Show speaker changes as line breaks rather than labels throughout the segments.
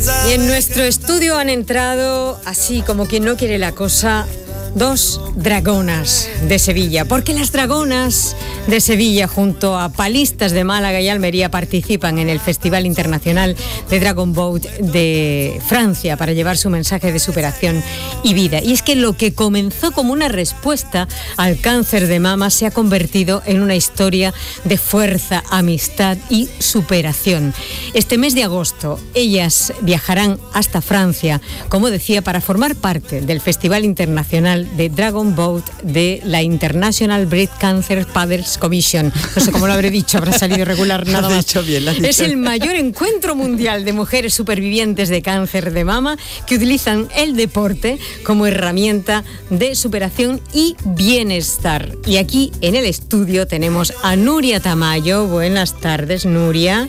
Y en nuestro estudio han entrado, así como quien no quiere la cosa, dos dragonas de Sevilla, porque las dragonas de Sevilla junto a palistas de Málaga y Almería participan en el Festival Internacional de Dragon Boat de Francia para llevar su mensaje de superación y vida. Y es que lo que comenzó como una respuesta al cáncer de mama se ha convertido en una historia de fuerza, amistad y superación. Este mes de agosto ellas viajarán hasta Francia, como decía, para formar parte del Festival Internacional de Dragon Boat de la International Breast Cancer Paddles Commission. No sé cómo lo habré dicho, habrá salido regular nada más. Es el mayor encuentro mundial de mujeres supervivientes de cáncer de mama que utilizan el deporte como herramienta de superación y bienestar. Y aquí en el estudio tenemos a Nuria Tamayo. Buenas tardes, Nuria.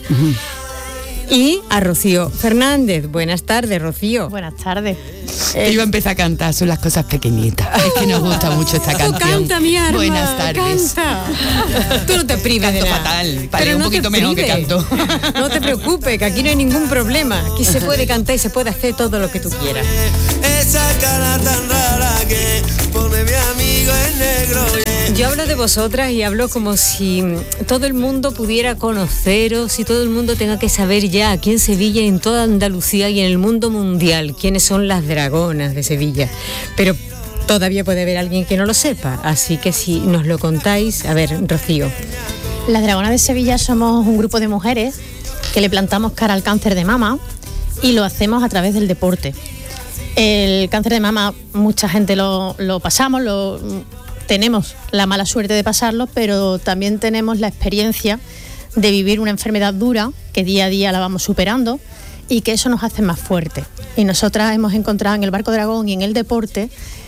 Y a Rocío Fernández. Buenas tardes, Rocío.
Buenas tardes.
Iba a empezar a cantar, son las cosas pequeñitas. Es que nos gusta mucho esta canción.
Canta, mi arma.
Buenas tardes.
Canta. Tú no te prives de nada.
Fatal, parece un poquito mejor que canto.
No te preocupes, que aquí no hay ningún problema. Aquí se puede cantar y se puede hacer todo lo que tú quieras.
Esa cara tan rara que pone mi amigo en negro.
Yo hablo de vosotras y hablo como si todo el mundo pudiera conoceros y todo el mundo tenga que saber ya aquí en Sevilla, en toda Andalucía y en el mundo mundial quiénes son las dragonas de Sevilla. Pero todavía puede haber alguien que no lo sepa, así que si nos lo contáis. A ver, Rocío.
Las dragonas de Sevilla somos un grupo de mujeres que le plantamos cara al cáncer de mama y lo hacemos a través del deporte. El cáncer de mama mucha gente lo pasamos, tenemos la mala suerte de pasarlo, pero también tenemos la experiencia de vivir una enfermedad dura que día a día la vamos superando y que eso nos hace más fuertes. Y nosotras hemos encontrado en el Barco Dragón y en el deporte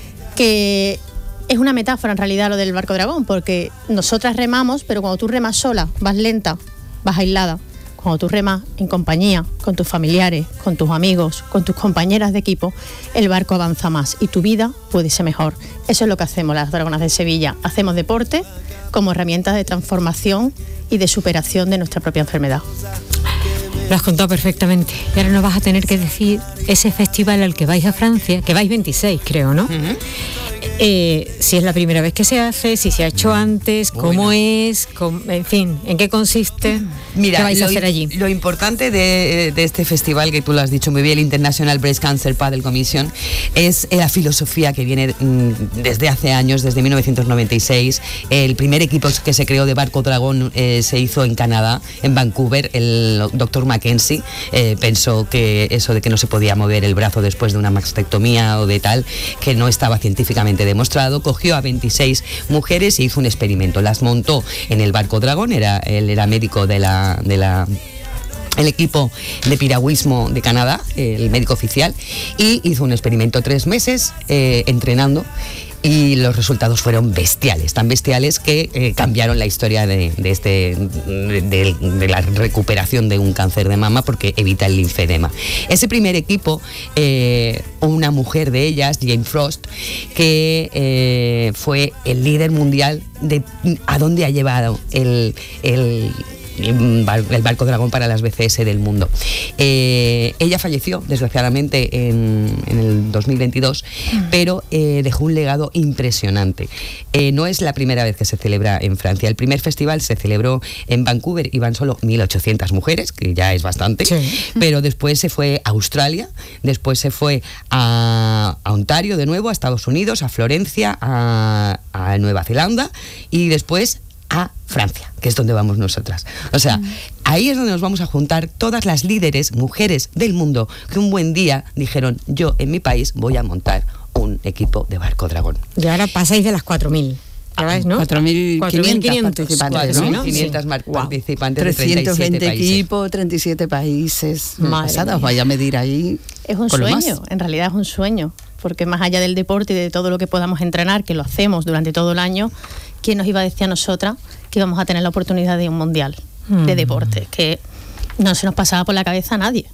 que es una metáfora en realidad lo del Barco Dragón, porque nosotras remamos, pero cuando tú remas sola, vas lenta, vas aislada. Cuando tú remas en compañía, con tus familiares, con tus amigos, con tus compañeras de equipo, el barco avanza más y tu vida puede ser mejor. Eso es lo que hacemos las Dragonas de Sevilla. Hacemos deporte como herramienta de transformación y de superación de nuestra propia enfermedad.
Lo has contado perfectamente. Y ahora nos vas a tener que decir ese festival al que vais a Francia, que vais 26, creo, ¿no? Uh-huh. Si es la primera vez que se hace, si se ha hecho antes, cómo es, en fin, en qué consiste.
Mira,
¿qué vais a hacer allí?
Lo importante de este festival, que tú lo has dicho muy bien, el International Breast Cancer Paddle Commission, es la filosofía que viene desde hace años, desde 1996. El primer equipo que se creó de Barco Dragón se hizo en Canadá, en Vancouver. El doctor Mackenzie pensó que eso de que no se podía mover el brazo después de una mastectomía o de tal, que no estaba científicamente demostrado, cogió a 26 mujeres y hizo un experimento. Las montó en el Barco Dragón, él era médico el equipo de piragüismo de Canadá, el médico oficial, y hizo un experimento 3 meses entrenando. Y los resultados fueron bestiales, tan bestiales que cambiaron la historia de la recuperación de un cáncer de mama, porque evita el linfedema. Ese primer equipo, una mujer de ellas, Jane Frost, que fue el líder mundial de a dónde ha llevado el Barco Dragón para las BCS del mundo. Ella falleció desgraciadamente en el 2022, pero dejó un legado impresionante. No es la primera vez que se celebra en Francia. El primer festival se celebró en Vancouver, iban solo 1.800 mujeres, que ya es bastante, sí. Pero después se fue a Australia, después se fue a Ontario de nuevo, a Estados Unidos, a Florencia, a Nueva Zelanda y después a Francia, que es donde vamos nosotras. O sea, ahí es donde nos vamos a juntar todas las líderes, mujeres del mundo, que un buen día dijeron: yo en mi país voy a montar un equipo de Barco Dragón.
Y ahora pasáis de las 4.000. ¿No?
4.500
participantes, ¿no?
500 participantes de
320 equipos, 37 países. Pasadas, vaya a medir ahí.
Es un sueño, en realidad es un sueño, porque más allá del deporte y de todo lo que podamos entrenar, que lo hacemos durante todo el año, ¿quién nos iba a decir a nosotras que íbamos a tener la oportunidad de un mundial de deporte? Que no se nos pasaba por la cabeza a nadie.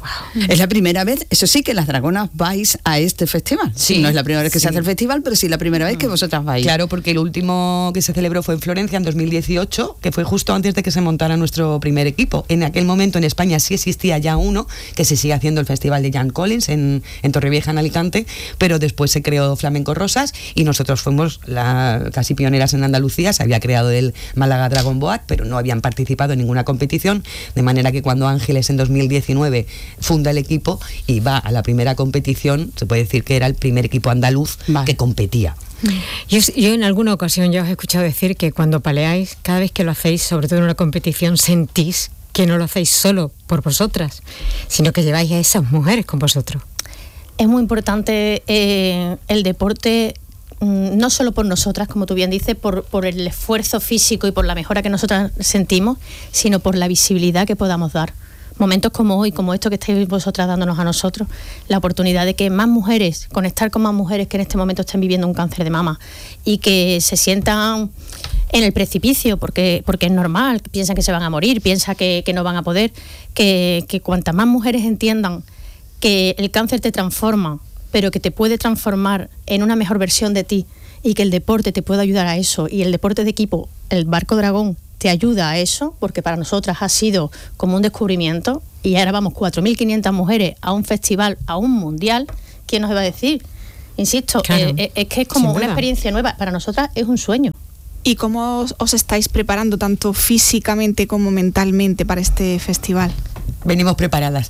Es la primera vez, eso sí, que las dragonas vais a este festival.
Sí,
no es la primera vez que
sí.
se hace el festival, pero sí la primera vez que vosotras vais.
Claro, porque el último que se celebró fue en Florencia en 2018, que fue justo antes de que se montara nuestro primer equipo. En aquel momento en España sí existía ya uno, que se sigue haciendo el Festival de Jan Collins en Torrevieja, en Alicante, pero después se creó Flamenco Rosas y nosotros fuimos casi pioneras en Andalucía. Se había creado el Málaga Dragon Boat, pero no habían participado en ninguna competición, de manera que cuando Ángeles en 2019 funda el equipo y va a la primera competición, se puede decir que era el primer equipo andaluz que competía.
Yo en alguna ocasión ya os he escuchado decir que cuando paleáis, cada vez que lo hacéis, sobre todo en una competición, sentís que no lo hacéis solo por vosotras, sino que lleváis a esas mujeres con vosotros.
Es muy importante el deporte, no solo por nosotras, como tú bien dices, por el esfuerzo físico y por la mejora que nosotras sentimos, sino por la visibilidad que podamos dar. Momentos como hoy, como esto que estáis vosotras dándonos a nosotros, la oportunidad de que más mujeres, conectar con más mujeres que en este momento estén viviendo un cáncer de mama y que se sientan en el precipicio, porque es normal, piensan que se van a morir, piensan que no van a poder, que cuantas más mujeres entiendan que el cáncer te transforma, pero que te puede transformar en una mejor versión de ti y que el deporte te puede ayudar a eso, y el deporte de equipo, el Barco Dragón, te ayuda a eso, porque para nosotras ha sido como un descubrimiento, y ahora vamos 4.500 mujeres a un festival, a un mundial. ¿Quién nos iba a decir? Insisto,
claro,
es que es como una experiencia nueva, para nosotras es un sueño.
¿Y cómo os estáis preparando tanto físicamente como mentalmente para este festival?
Venimos preparadas.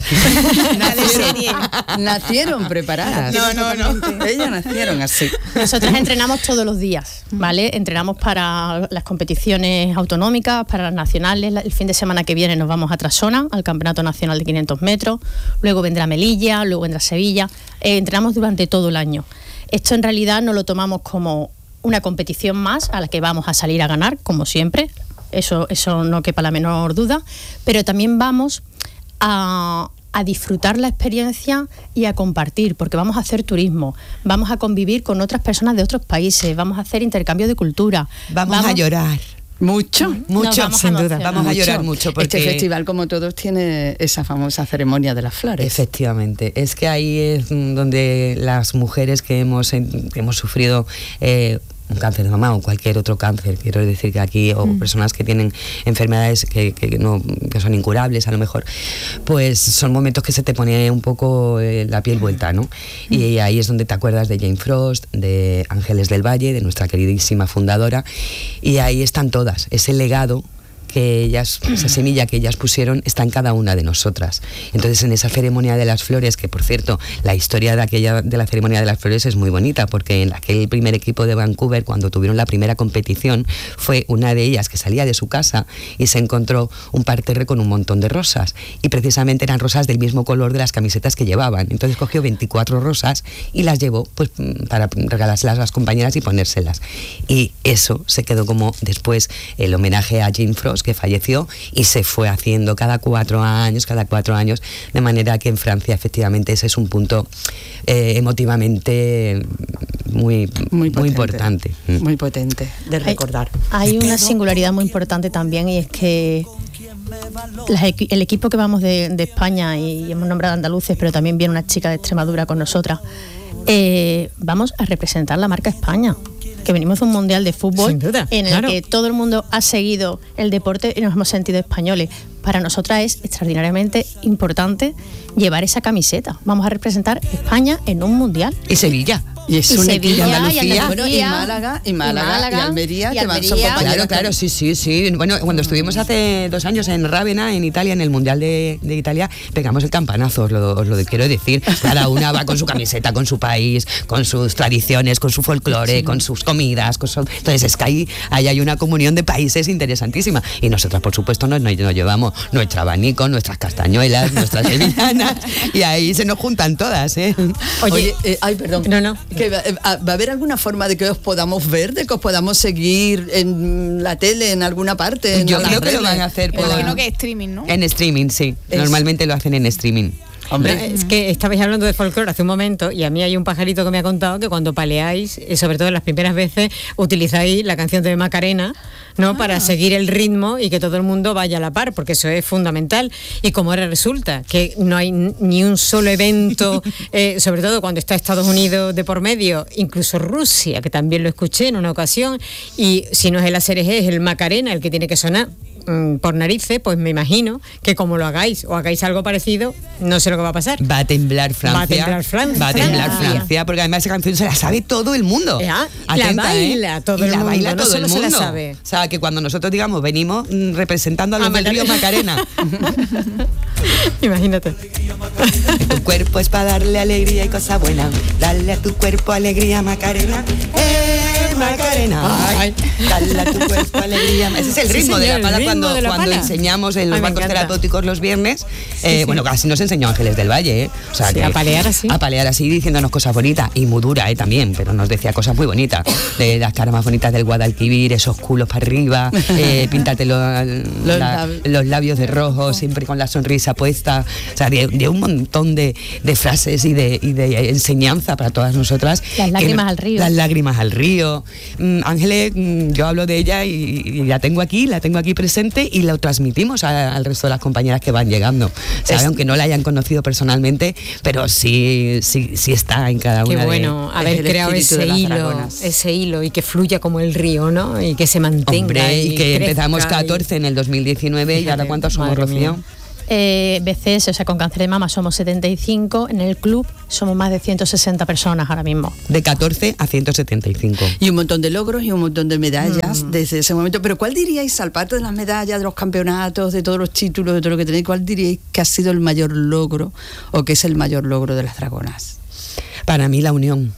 Nacieron preparadas.
No.
Ellas nacieron así.
Nosotras entrenamos todos los días, ¿vale? Entrenamos para las competiciones autonómicas, para las nacionales. El fin de semana que viene nos vamos a Trasona, al Campeonato Nacional de 500 metros. Luego vendrá Melilla, luego vendrá Sevilla. Entrenamos durante todo el año. Esto en realidad no lo tomamos como una competición más a la que vamos a salir a ganar, como siempre. Eso no quepa la menor duda. Pero también vamos a disfrutar la experiencia y a compartir, porque vamos a hacer turismo, vamos a convivir con otras personas de otros países, vamos a hacer intercambio de cultura.
Vamos a llorar.
Mucho,
sin duda. Vamos a llorar mucho porque
este festival, como todos, tiene esa famosa ceremonia de las flores.
Efectivamente, es que ahí es donde las mujeres que hemos sufrido un cáncer de mama o cualquier otro cáncer, quiero decir que aquí, o personas que tienen enfermedades que son incurables a lo mejor, pues son momentos que se te pone un poco la piel vuelta, ¿no? Y ahí es donde te acuerdas de Jane Frost, de Ángeles del Valle, de nuestra queridísima fundadora, y ahí están todas, ese legado que ellas, esa semilla que ellas pusieron está en cada una de nosotras. Entonces, en esa ceremonia de las flores, que por cierto, la historia de la ceremonia de las flores es muy bonita, porque en aquel primer equipo de Vancouver, cuando tuvieron la primera competición, fue una de ellas que salía de su casa y se encontró un parterre con un montón de rosas, y precisamente eran rosas del mismo color de las camisetas que llevaban. Entonces cogió 24 rosas y las llevó pues para regalárselas a las compañeras y ponérselas, y eso se quedó como después el homenaje a Jane Frost, que falleció, y se fue haciendo cada 4 años, de manera que en Francia efectivamente ese es un punto emotivamente muy importante.
Muy potente de recordar.
Hay una singularidad muy importante también, y es que el equipo que vamos de España, y hemos nombrado andaluces, pero también viene una chica de Extremadura con nosotras, vamos a representar la marca España, que venimos de un mundial de fútbol en el que todo el mundo ha seguido el deporte y nos hemos sentido españoles. Para nosotras es extraordinariamente importante llevar esa camiseta. Vamos a representar España en un mundial.
Y Sevilla.
Y es un equipo de Andalucía,
bueno,
y Málaga, y Almería, que son compañeros.
Claro, sí. Bueno, cuando estuvimos hace 2 años en Rávena, en Italia, en el Mundial de Italia, pegamos el campanazo, os lo quiero decir. Cada una va con su camiseta, con su país, con sus tradiciones, con su folclore, con sus comidas. Entonces es que ahí hay una comunión de países interesantísima. Y nosotras, por supuesto, nos llevamos nuestro abanico, nuestras castañuelas, nuestras sevillanas, y ahí se nos juntan todas, ¿eh?
Oye, perdón.
No.
Que ¿va a haber alguna forma de que os podamos ver, de que os podamos seguir en la tele, en alguna parte?
Yo creo que lo van a hacer.
Imagino que streaming, ¿no?
En streaming, sí. Normalmente lo hacen en streaming.
Hombre.
No, es que estabais hablando de folclore hace un momento y a mí hay un pajarito que me ha contado que cuando paleáis, sobre todo las primeras veces, utilizáis la canción de Macarena, ¿no? Para seguir el ritmo y que todo el mundo vaya a la par, porque eso es fundamental. Y como ahora resulta que no hay ni un solo evento, sobre todo cuando está Estados Unidos de por medio, incluso Rusia, que también lo escuché en una ocasión, y si no es el ASRG, es el Macarena el que tiene que sonar por narices, pues me imagino que como lo hagáis o hagáis algo parecido, no sé lo que va a pasar.
Va a temblar Francia.
Va a temblar Francia.
Va a temblar Francia, porque además esa canción se la sabe todo el mundo.
La
Atenta,
baila todo
y
el
la
mundo,
baila
no
todo
solo
el
se la
mundo.
sabe.
O sea, que cuando nosotros digamos, venimos representando a los del río Macarena.
Imagínate.
Tu cuerpo es para darle alegría y cosa buena. Dale a tu cuerpo alegría, Macarena. Macarena.
Ay.
Dale a tu cuerpo alegría. Ese es el
Sí,
ritmo
señor,
de la
el
pala
ritmo
cuando
de la pala.
enseñamos en los
Ay, me
bancos
encanta.
terapéuticos los viernes. Bueno, casi nos enseñó Ángeles del Valle, O sea,
Sí,
que
a palear así.
A palear así, diciéndonos cosas bonitas. Y muy dura, también, pero nos decía cosas muy bonitas. De las caras más bonitas del Guadalquivir, esos culos para arriba, píntate los labios de rojo, siempre con la sonrisa puesta. O sea, de un montón de frases y de enseñanza para todas nosotras.
Las lágrimas al río.
Las lágrimas al río. Ángeles, yo hablo de ella y la tengo aquí presente y lo transmitimos al resto de las compañeras que van llegando. ¿Sabe? Aunque no la hayan conocido personalmente, pero sí está en cada
Qué
una
bueno
de
haber
el
creado
espíritu de las dragonas.
ese hilo y que fluya como el río, ¿no? Y que se mantenga.
Hombre, y que
crezca
empezamos 14 en el 2019 y
Fíjate,
ahora ¿cuántos somos,
madre mía.
Rocío?
BCS, o sea, con cáncer de mama somos 75, en el club somos más de 160 personas ahora mismo.
De 14 a 175.
Y un montón de logros y un montón de medallas desde ese momento. Pero ¿cuál diríais, al parte de las medallas, de los campeonatos, de todos los títulos, de todo lo que tenéis, cuál diríais que ha sido el mayor logro o que es el mayor logro de las dragonas?
Para mí la unión.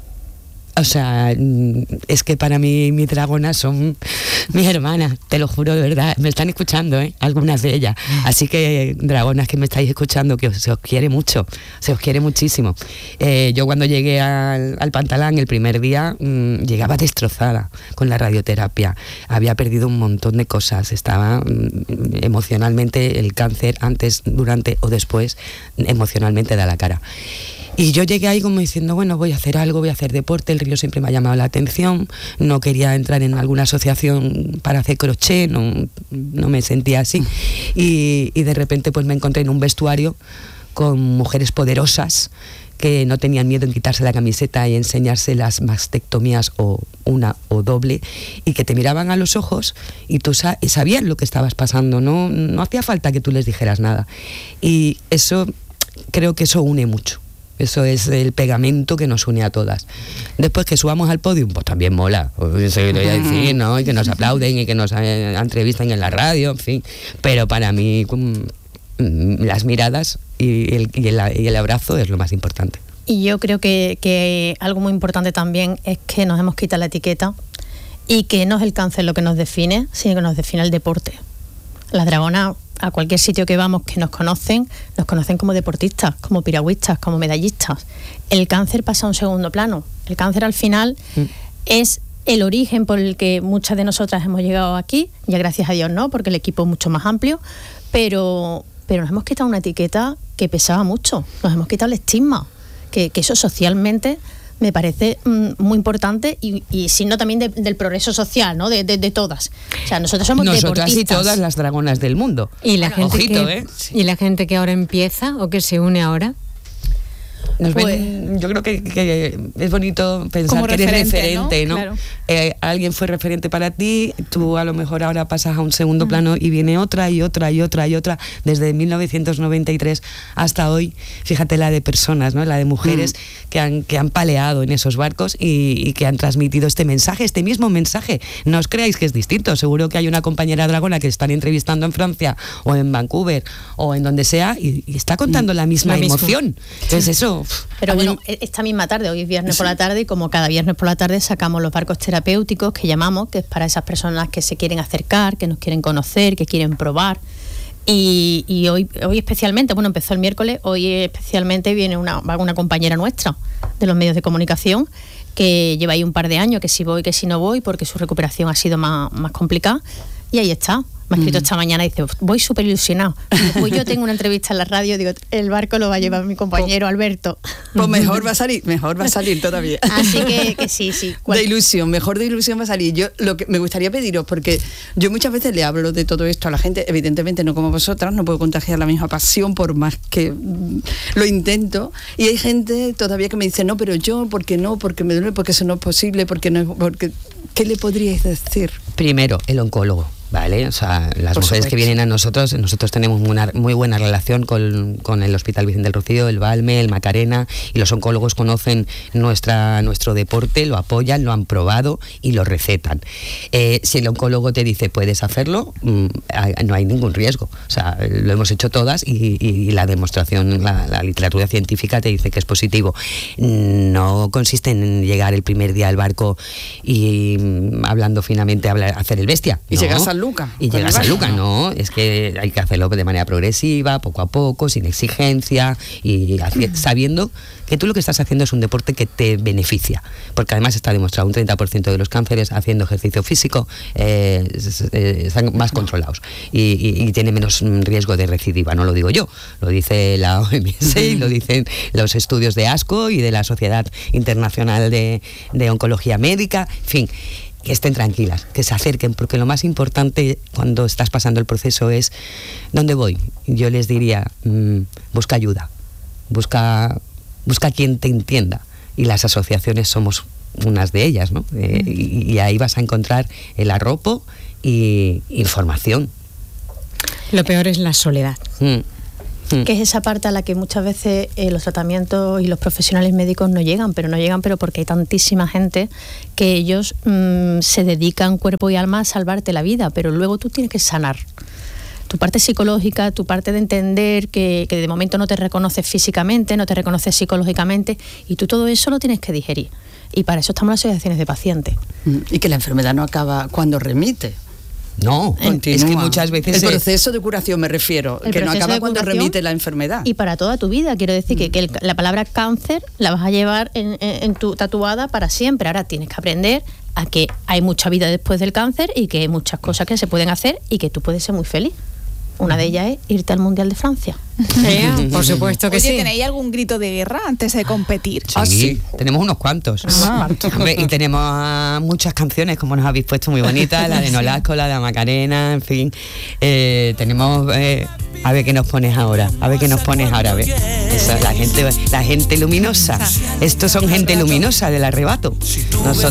O sea, es que para mí mis dragonas son mis hermanas, te lo juro de verdad. Me están escuchando, algunas de ellas. Así que, dragonas que me estáis escuchando, que se os quiere mucho, se os quiere muchísimo. Yo cuando llegué al Pantalán el primer día, llegaba destrozada con la radioterapia. Había perdido un montón de cosas. Estaba emocionalmente, el cáncer antes, durante o después, emocionalmente da la cara. Y yo llegué ahí como diciendo, bueno, voy a hacer algo, voy a hacer deporte, el río siempre me ha llamado la atención, no quería entrar en alguna asociación para hacer crochet, no me sentía así. Y de repente pues me encontré en un vestuario con mujeres poderosas que no tenían miedo en quitarse la camiseta y enseñarse las mastectomías o una o doble, y que te miraban a los ojos y tú sabías lo que estabas pasando, no hacía falta que tú les dijeras nada. Y eso, creo que eso une mucho. Eso es el pegamento que nos une a todas. Después que subamos al podio, pues también mola. Eso lo voy a decir, ¿no? Y que nos aplauden y que nos entrevisten en la radio, en fin. Pero para mí, las miradas y el abrazo es lo más importante.
Y yo creo que algo muy importante también es que nos hemos quitado la etiqueta y que no es el cáncer lo que nos define, sino que nos define el deporte. Las dragonas, a cualquier sitio que vamos que nos conocen como deportistas, como piragüistas, como medallistas. El cáncer pasa a un segundo plano. El cáncer al final es el origen por el que muchas de nosotras hemos llegado aquí, ya gracias a Dios no, porque el equipo es mucho más amplio, pero nos hemos quitado una etiqueta que pesaba mucho, nos hemos quitado el estigma, que eso socialmente me parece muy importante y sino también del progreso social, ¿no? De todas. O sea, nosotros somos
Nosotras
deportistas.
y todas las dragonas del mundo.
Y la gente
ojito,
y la gente que ahora empieza o que se une ahora.
Yo creo que es bonito pensar
Como
que eres
referente,
referente, ¿no?
Claro.
Alguien fue referente para ti, tú a lo mejor ahora pasas a un segundo plano y viene otra y otra y otra y otra, desde 1993 hasta hoy. Fíjate la de personas, ¿no? La de mujeres que han paleado en esos barcos y que han transmitido este mismo mensaje. No os creáis que es distinto, seguro que hay una compañera dragona que están entrevistando en Francia o en Vancouver o en donde sea y está contando la misma emoción. Entonces eso...
Pero bueno, esta misma tarde, hoy es viernes por la tarde, y como cada viernes por la tarde sacamos los barcos terapéuticos que llamamos, que es para esas personas que se quieren acercar, que nos quieren conocer, que quieren probar. Y hoy especialmente, bueno, empezó el miércoles, hoy especialmente va una compañera nuestra de los medios de comunicación que lleva ahí un par de años, que si voy, que si no voy, porque su recuperación ha sido más complicada. Y ahí está, Me ha escrito esta mañana y dice, voy súper ilusionado. Pues yo tengo una entrevista en la radio, digo, el barco lo va a llevar mi compañero Alberto.
Pues mejor va a salir todavía.
Así que sí.
De ilusión va a salir. Yo lo que me gustaría pediros, porque yo muchas veces le hablo de todo esto a la gente, evidentemente no como vosotras, no puedo contagiar la misma pasión por más que lo intento, y hay gente todavía que me dice, no, pero yo, ¿por qué no? Porque me duele, porque eso no es posible, porque ¿qué le podríais decir?
Primero, el oncólogo. ¿Vale? O sea, las
Por
mujeres
supuesto.
que vienen a nosotros tenemos una muy buena relación con el Hospital Vicente del Rocío, el Balme, el Macarena, y los oncólogos conocen nuestro deporte, lo apoyan, lo han probado y lo recetan. Si el oncólogo te dice puedes hacerlo, no hay ningún riesgo. O sea, lo hemos hecho todas y la demostración, la literatura científica te dice que es positivo. No consiste en llegar el primer día al barco y hablando finamente hacer el bestia.
Y
¿no?
llegar a San Lucas.
Y llegas a Lucas, no, es que hay que hacerlo de manera progresiva, poco a poco, sin exigencia y sabiendo que tú lo que estás haciendo es un deporte que te beneficia, porque además está demostrado un 30% de los cánceres haciendo ejercicio físico están más controlados y tiene menos riesgo de recidiva, no lo digo yo, lo dice la OMS y lo dicen los estudios de ASCO y de la Sociedad Internacional de Oncología Médica, en fin. Que estén tranquilas, que se acerquen, porque lo más importante cuando estás pasando el proceso es ¿dónde voy? Yo les diría, busca ayuda, busca quien te entienda, y las asociaciones somos unas de ellas, ¿no? Y ahí vas a encontrar el arropo y información.
Lo peor es la soledad.
Que es esa parte a la que muchas veces los tratamientos y los profesionales médicos no llegan pero porque hay tantísima gente que ellos se dedican cuerpo y alma a salvarte la vida, pero luego tú tienes que sanar tu parte psicológica, tu parte de entender que de momento no te reconoces físicamente, no te reconoces psicológicamente, y tú todo eso lo tienes que digerir, y para eso estamos las asociaciones de pacientes.
Y que la enfermedad no acaba cuando remite.
No,
Continúa.
es que muchas veces...
El proceso de curación me refiero, que no acaba cuando remite la enfermedad.
Y para toda tu vida, quiero decir que la palabra cáncer la vas a llevar en tu tatuada para siempre. Ahora tienes que aprender a que hay mucha vida después del cáncer y que hay muchas cosas que se pueden hacer y que tú puedes ser muy feliz. Una de ellas es irte al Mundial de Francia.
Por supuesto que
Oye,
sí.
¿tenéis algún grito de guerra antes de competir?
Sí, tenemos unos cuantos. Hombre, y tenemos muchas canciones, como nos habéis puesto, muy bonitas, la de Nolasco, la de Macarena, en fin. Tenemos... a ver qué nos pones ahora, a ver. Eso, la gente luminosa. Estos son gente luminosa del arrebato. Nosotros